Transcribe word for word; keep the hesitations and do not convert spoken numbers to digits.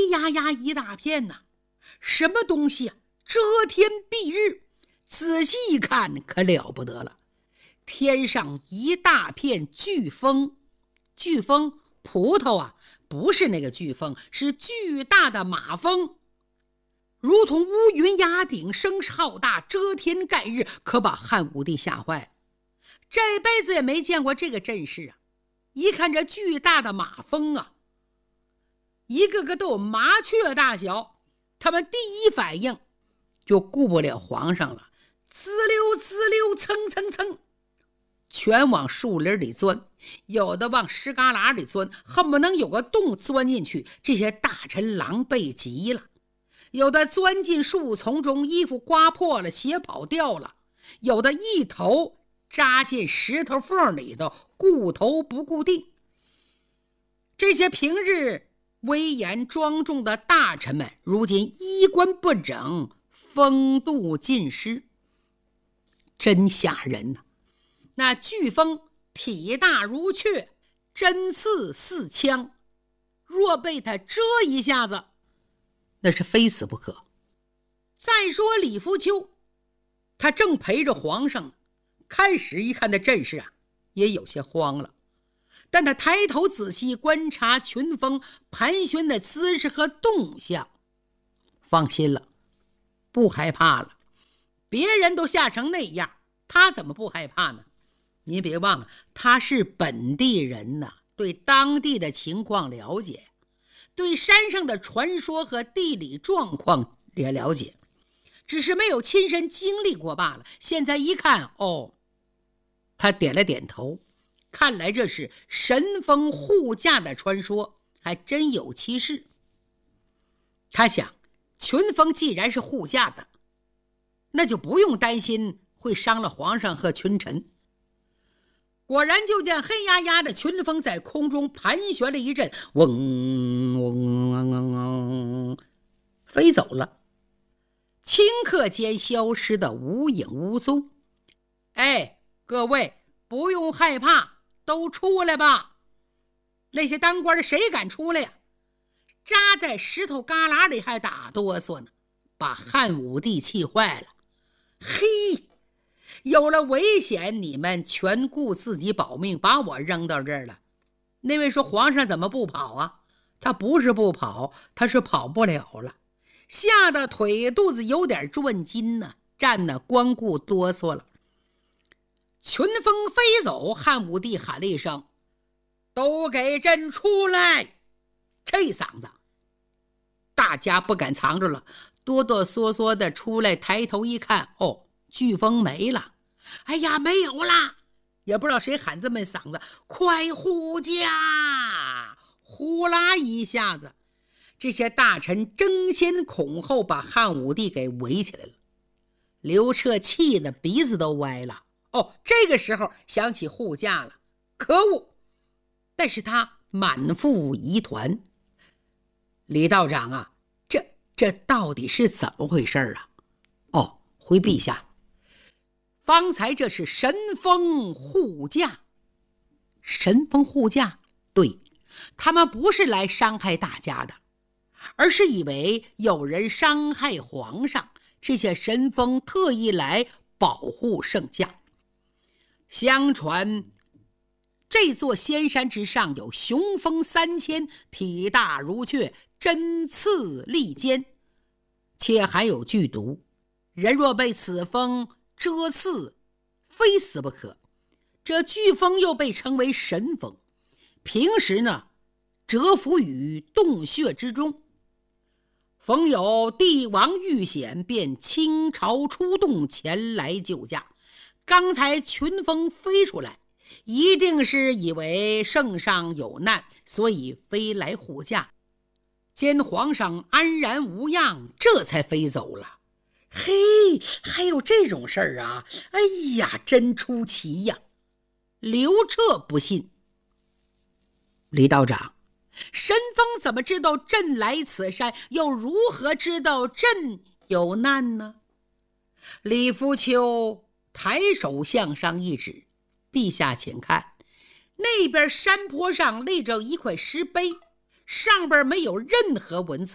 黑压压一大片呐、啊，什么东西啊？遮天蔽日，仔细一看可了不得了，天上一大片飓风。飓风葡萄啊，不是那个飓风，是巨大的马蜂，如同乌云压顶，声势浩大，遮天盖日，可把汉武帝吓坏了。这辈子也没见过这个阵势啊！一看这巨大的马蜂啊，一个个都有麻雀大小，他们第一反应就顾不了皇上了，滋溜滋溜，蹭蹭蹭，全往树林里钻，有的往石旮旯里钻，恨不能有个洞钻进去。这些大臣狼狈极了，有的钻进树丛中，衣服刮破了，鞋跑掉了，有的一头扎进石头缝里头，顾头不顾腚。这些平日威严庄重的大臣们，如今衣冠不整，风度尽失，真吓人呐、啊！那飓风体大如雀，针刺似枪，若被他蛰一下子，那是非死不可。再说李福丘，他正陪着皇上，开始一看那阵势啊，也有些慌了。但他抬头仔细观察群峰盘旋的姿势和动向，放心了，不害怕了。别人都吓成那样，他怎么不害怕呢？您别忘了，他是本地人呐，对当地的情况了解，对山上的传说和地理状况也了解，只是没有亲身经历过罢了。现在一看，哦，他点了点头，看来这是神风护驾的传说，还真有其事。他想，群峰既然是护驾的，那就不用担心会伤了皇上和群臣。果然就见黑压压的群峰在空中盘旋了一阵，嗡嗡嗡嗡嗡，飞走了，顷刻间消失的无影无踪。哎，各位不用害怕，都出来吧。那些当官的谁敢出来呀？扎在石头旮旯里还打哆嗦呢，把汉武帝气坏了。嘿，有了危险，你们全顾自己保命，把我扔到这儿了。那位说皇上怎么不跑啊？他不是不跑，他是跑不了了，吓得腿肚子有点转筋呢，站呢光顾哆嗦了。群峰飞走，汉武帝喊了一声：“都给朕出来！”这嗓子，大家不敢藏着了，哆哆嗦嗦的出来，抬头一看，哦，飓风没了。哎呀，没有啦！也不知道谁喊这么嗓子，快护驾！呼啦一下子，这些大臣争先恐后把汉武帝给围起来了。刘彻气得鼻子都歪了。哦，这个时候想起护驾了，可恶！但是他满腹疑团。李道长啊，这这到底是怎么回事啊？哦，回陛下，方才这是神风护驾。神风护驾，对，他们不是来伤害大家的，而是以为有人伤害皇上，这些神风特意来保护圣驾。相传这座仙山之上有雄风三千，体大如雀，针刺利尖，且含有剧毒，人若被此风蛰刺，非死不可。这飓风又被称为神风，平时呢蛰伏于洞穴之中，逢有帝王遇险，便倾巢出动前来救驾。刚才群峰飞出来，一定是以为圣上有难，所以飞来护驾，见皇上安然无恙，这才飞走了。嘿，还有这种事儿啊！哎呀，真出奇呀！刘彻不信。李道长，神风怎么知道朕来此山，又如何知道朕有难呢？李福丘抬手向上一指，陛下请看，那边山坡上立着一块石碑，上边没有任何文字，